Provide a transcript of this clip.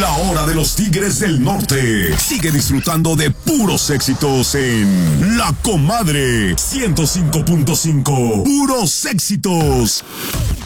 La hora de los Tigres del Norte. Sigue disfrutando de puros éxitos en La Comadre 105.5. Puros éxitos.